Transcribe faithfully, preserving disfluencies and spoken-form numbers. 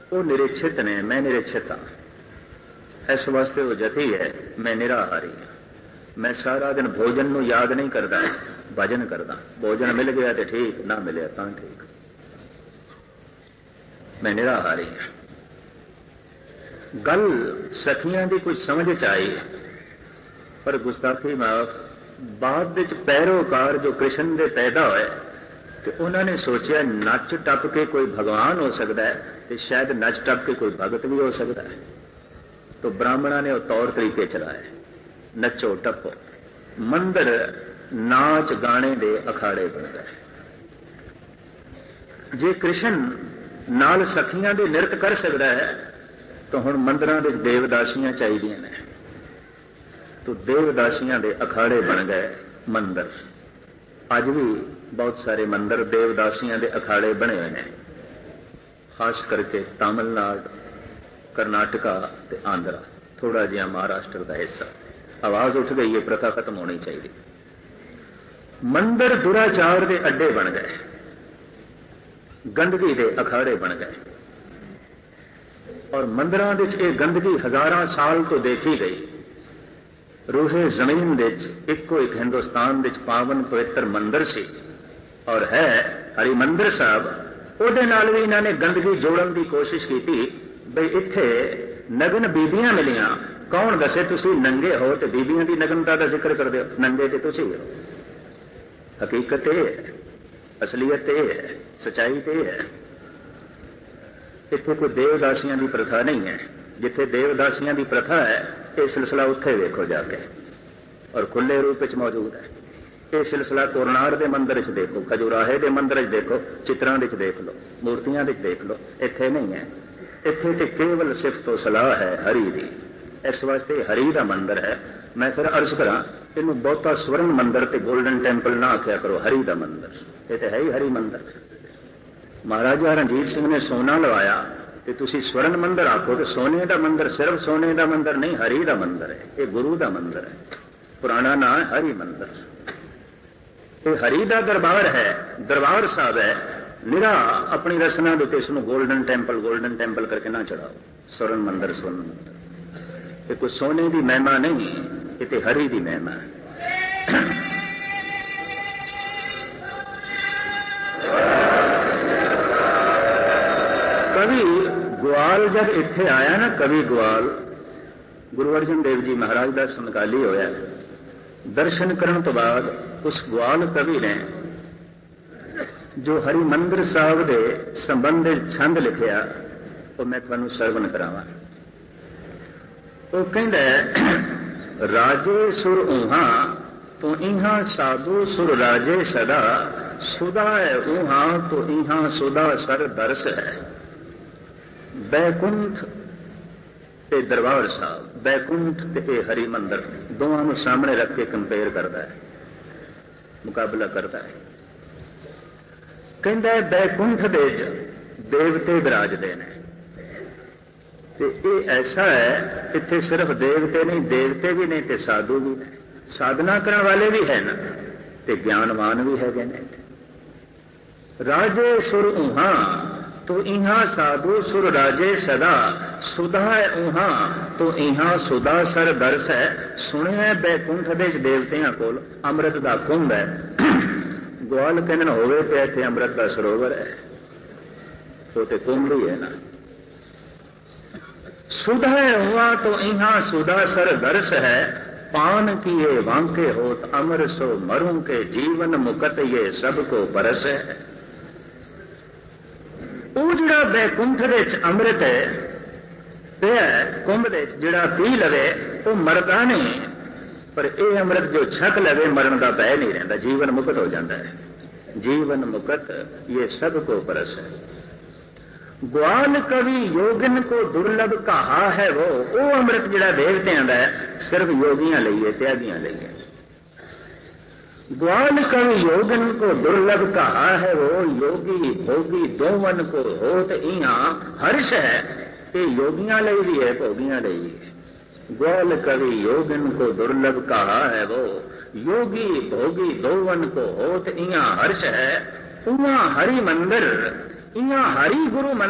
वो निरीक्षित ने, मैं निरीक्षित हाँ। इस वास्ते वो जती है, मैं निराहारी हाँ। मैं सारा दिन भोजन नूं याद नहीं करता, भजन करदा। भोजन मिल गया तो ठीक, ना मिले तो ठीक। मैं निराहारी हाँ। गल सखियां दी कुछ समझ च आई, पर गुस्ताखी माफ बाद विच पैरोकार जो कृष्ण दे पैदा होए तो उन्होंने सोचा नच टप के कोई भगवान हो सकता है, तो शायद नच टप के कोई भगत भी हो सकता है। तो ब्राह्मणा ने वो तौर तरीके चलाए, नचो टपो। मंदिर नाच गाने दे अखाड़े बन गए। जे कृष्ण नाल सखियां दे नृत्य कर सकता है तो हुण मंदिरां दे देवदासियां चाहिदियां ने। तो देवदासियां दे अखाड़े बन गए मंदिर। अज भी बहुत सारे मंदिर देवदासियां दे अखाड़े बने हुए हैं, खास करके तमिलनाडु, करनाटका ते आंध्रा, थोड़ा जिहा महाराष्ट्र का हिस्सा। आवाज उठ गई है, प्रथा खत्म होनी चाहिए। मंदिर दुराचार के अड्डे बन गए, गंदगी के अखाड़े बन गए। और मंदिरां विच ये गंदगी हजारां साल तो देखी गई। रूहे जमीन विच इको एक हिंदुस्तान विच पावन पवित्र मंदिर सी और है हरिमंदिर साहब। उहदे नाल भी इन्हां ने गंदगी जोड़न की कोशिश की बई इत्थे नगन बीबियां मिलियां। कौन दसे तुसीं नंगे हो ते बीबियां की नगनता का जिक्र कर दो, नंगे ते तुसीं हो। हकीकत यह है, असलीयत यह है, सच्चाई तो यह है। इत्थे कोई देवदासियां की प्रथा नहीं है। जिथे देवदासियां की प्रथा है यह सिलसिला उत्थे देखो जाके, और खुले रूप में मौजूद है। यह सिलसिला कोरनार के मंदिर च देखो, खजुराहे के मंदिर च देखो, चित्रां विच देख लो, मूर्तियां विच देख लो। इत्थे नहीं है। इत्थे ते केवल सिफत तो सलाह है हरि दी। इस वास्ते हरि का मंदिर है। मैं फिर अर्ज करा, इनू बहुता स्वर्ण मंदिर ते गोल्डन टैंपल ना आख्या करो, हरि का मंदिर। ये तो है ही हरि मंदिर। महाराजा रणजीत सिंह ने सोना लवाया तो तुसी स्वर्ण मंदिर आखो, तो सोने का मंदिर सिर्फ सोने का मंदिर नहीं, हरि का मंदिर है। ये गुरु का मंदिर है, पुराना नाम है हरि मंदिर। ये हरि का दरबार है, दरबार साहब है। निरा अपनी रचना के इसमें गोल्डन टैंपल गोल्डन टैंपल करके ना चढ़ाओ। स्वर्ण मंदिर स्वर्ण मंदिर, ये कोई सोने की महिमा नहीं, ये तो हरि की महिमा है। कवि ग्वाल जब इत्थे आया ना, कवि ग्वाल गुरु अर्जन देव जी महाराज का समकाली होया। दर्शन करने तो बाद उस ग्वाल कवि ने जो हरिमंदिर साहब के संबंध छंद लिखिया वो मैं तुहानू सरवण करावां। वो कहंदा राजे सुर ऊहा तो इहा साधु सुर राजे सदा, सुदा है ऊहा तो इहा सुदा सर दरस है। बैकुंठ ते दरबार साहब, बैकुंठ ते हरि मंदिर दोवां नूं सामने रख के कंपेयर करता है, मुकाबला करता है। कहता है बैकुंठ दे देवते विराजते हैं, ये ऐसा है इत्थे सिर्फ देवते नहीं, देवते भी नहीं, ते साधु भी ने, साधना करने वाले भी है ना, ते ज्ञानवान भी है। राजे सुर ऊहा तो इहा साधु सुर राजे सदा, सुधा है ऊहा तो इहा सुधा सर दरस है। सुने बैकुंठ दे देवतियां कोल अमृत का कुंभ है। ग्वाल कहन होवे ते इत्थे अमृत का सरोवर है, तो ते कुंभ ही है ना। सुधा है हुआ तो इहा सुधा सर दरस है। पान किए वांके होत अमर सो मरूं के, जीवन मुकत ये सबको परस है। वो जिहड़ा बैकुंठ दे अमृत है ते कुंभ दे जिहड़ा पी लवे वो मरदा नहीं, पर यह अमृत जो छक लवे मरण का भय नहीं रहता, जीवन मुक्त हो जाता है। जीवन मुक्त ये सबको परस है। ग्वाल कवि योगिन को दुर्लभ कहा है वो, वो अमृत जिहड़ा देवतियां दा है सिर्फ योगियां लईए, त्यागियां लईए। ग्वाल कवि योगन को दुर्लभ कहा है वो, योगी भोगी दोवन को होत इहा हर्ष है। ये योगियां लई भी है, भोगियां लई भी है। ग्वाल कवि योगन को दुर्लभ कहा है वो, योगी भोगी दोवन को होत इहा हर्ष है। उहा हरि मंदिर, इहा हरि गुरु मंदिर